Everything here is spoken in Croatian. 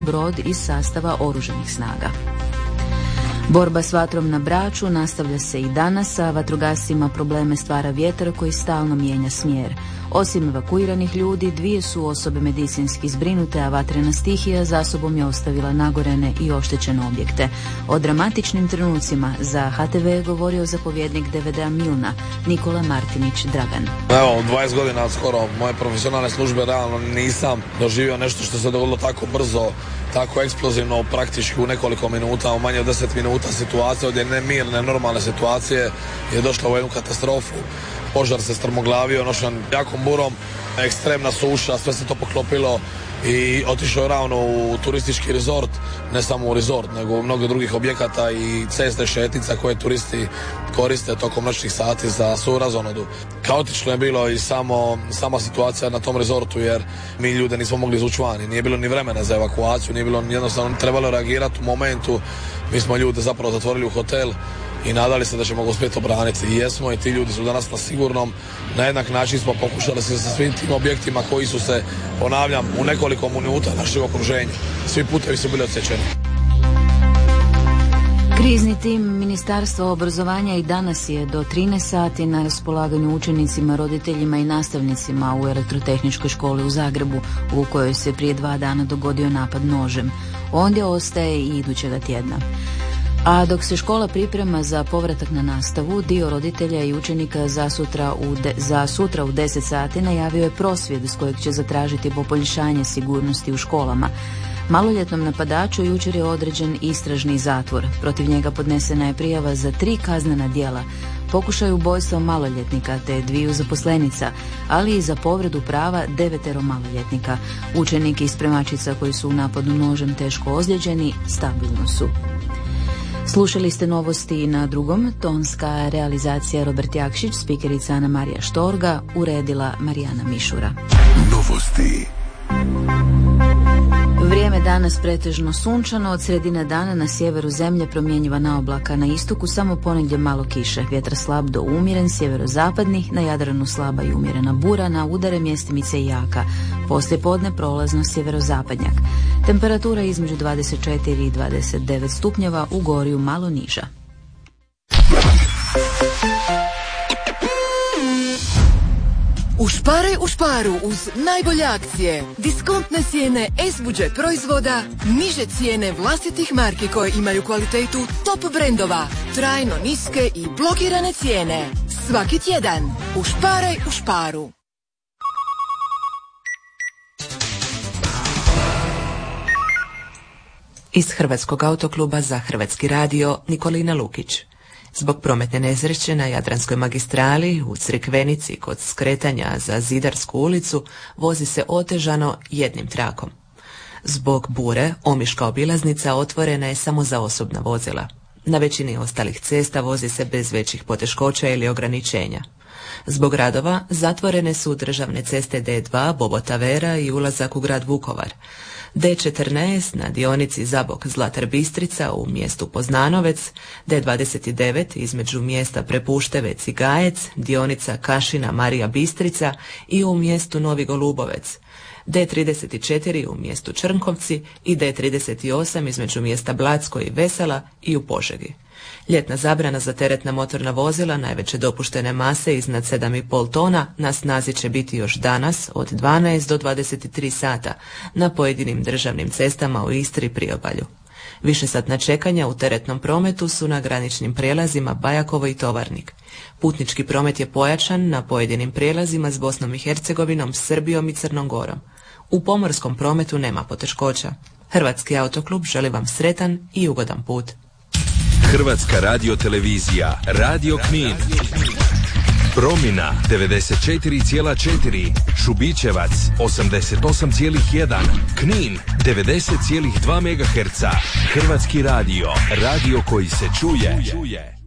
brod iz sastava oružanih snaga. Borba s vatrom na Braču nastavlja se i danas, a vatrogascima probleme stvara vjetar koji stalno mijenja smjer. Osim evakuiranih ljudi, 2 su osobe medicinski zbrinute, a vatrena stihija za sobom je ostavila nagorene i oštećene objekte. O dramatičnim trenucima za HTV je govorio zapovjednik DVD-a Milna, Nikola Martinić Dragan. Evo, 20 godina skoro moje profesionalne službe realno nisam doživio nešto što se dogodilo tako brzo, tako eksplozivno, praktički u nekoliko minuta, u manje od 10 minuta situacija od jedne mirne, normalne situacije je došla u jednu katastrofu. Požar se strmoglavio, nošen jakom burom, ekstremna suša, sve se to poklopilo i otišao je ravno u turistički rezort, ne samo u rezort, nego u mnogo drugih objekata i ceste šetnica koje turisti koriste tokom noćnih sati za svoju razonodu. Kaotično je bilo i sama situacija na tom rezortu, jer mi ljude nismo mogli izvući vani, nije bilo ni vremena za evakuaciju, nije bilo jednostavno, trebalo reagirati u momentu. Mi smo ljude zapravo zatvorili u hotel i nadali se da ćemo ga uspjeti obraniti. I jesmo, i ti ljudi su danas na sigurnom. Na jednak način smo pokušali se sa svim tim objektima koji su se, ponavljam, u nekoliko minuta našeg okruženja. Svi putevi su bili odsječeni. Krizni tim Ministarstva obrazovanja i danas je do 13 sati na raspolaganju učenicima, roditeljima i nastavnicima u Elektrotehničkoj školi u Zagrebu, u kojoj se prije 2 dana dogodio napad nožem. Ondje ostaje i idućega tjedna. A dok se škola priprema za povratak na nastavu, dio roditelja i učenika za sutra u 10 sati najavio je prosvjed s kojeg će zatražiti poboljšanje sigurnosti u školama. Maloljetnom napadaču jučer je određen istražni zatvor. Protiv njega podnesena je prijava za 3 kaznena djela: pokušaj ubojstva maloljetnika te 2 zaposlenica, ali i za povredu prava 9 maloljetnika. Učenik i spremačica koji su u napadu nožem teško ozlijeđeni stabilno su. Slušali ste novosti na drugom, tonska realizacija Robert Jakšić, spikerica Ana Marija Štorga, uredila Marijana Mišura. Novosti. Vrijeme danas pretežno sunčano, od sredine dana na sjeveru zemlje promjenjiva na oblaka, na istoku samo ponegdje malo kiše, vjetar slab do umjeren, sjeverozapadni, na Jadranu slaba i umjerena bura, na udare mjestimice i jaka, poslijepodne prolazno sjeverozapadnjak. Temperatura između 24 i 29 stupnjeva, u Gorju malo niža. Ušparaj u šparu uz najbolje akcije. Diskontne cijene S-Budget proizvoda, niže cijene vlastitih marki koje imaju kvalitetu top brendova, trajno niske i blokirane cijene. Svaki tjedan ušparaj u šparu. Iz Hrvatskog autokluba za Hrvatski radio Nikolina Lukić. Zbog prometne nesreće na Jadranskoj magistrali u Crikvenici kod skretanja za Zidarsku ulicu vozi se otežano jednim trakom. Zbog bure Omiška obilaznica otvorena je samo za osobna vozila. Na većini ostalih cesta vozi se bez većih poteškoća ili ograničenja. Zbog radova zatvorene su državne ceste D2 Bobota-Vera i ulazak u grad Vukovar. D14 na dionici Zabok-Zlatar Bistrica u mjestu Poznanovec, D29 između mjesta Prepuštevec i Gajec, dionica Kašina Marija Bistrica i u mjestu Novi Golubovec, D34 u mjestu Črnkovci i D38 između mjesta Blacko i Vesela i u Požegi. Ljetna zabrana za teretna motorna vozila najveće dopuštene mase iznad 7,5 tona na snazi će biti još danas od 12 do 23 sata na pojedinim državnim cestama u Istri i Priobalju. Višesatna čekanja u teretnom prometu su na graničnim prijelazima Bajakovo i Tovarnik. Putnički promet je pojačan na pojedinim prijelazima s Bosnom i Hercegovinom, Srbijom i Crnom Gorom. U pomorskom prometu nema poteškoća. Hrvatski autoklub želi vam sretan i ugodan put. Hrvatska radiotelevizija, Radio Knin. Promina 94,4, Šubićevac 88,1, Knin 90,2 MHz. Hrvatski radio, radio koji se čuje.